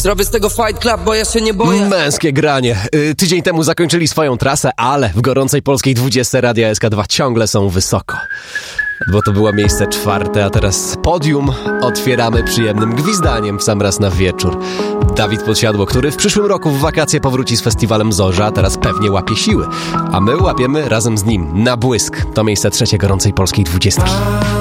Zrobię z tego Fight Club, bo ja się nie boję. Męskie granie. Tydzień temu zakończyli swoją trasę, ale w gorącej polskiej 20 Radia SK2 ciągle są wysoko. Bo to było miejsce 4, a teraz podium otwieramy przyjemnym gwizdaniem w sam raz na wieczór. Dawid Podsiadło, który w przyszłym roku w wakacje powróci z festiwalem Zorza, teraz pewnie łapie siły. A my łapiemy razem z nim na błysk. To miejsce 3 gorącej polskiej 20.